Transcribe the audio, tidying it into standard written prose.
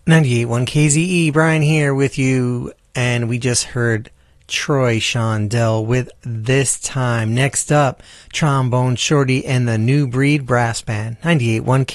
98.1 KZE, Brian here with you, and we just heard Troy Shondell with This Time. Next up, Trombone Shorty and the New Breed Brass Band. 98.1